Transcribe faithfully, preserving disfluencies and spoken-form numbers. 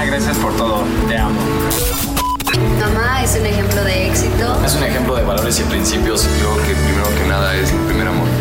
mamá, gracias por todo. Te amo. Mamá es un ejemplo de éxito. Es un ejemplo de valores y principios. Yo creo que primero que nada es el primer amor.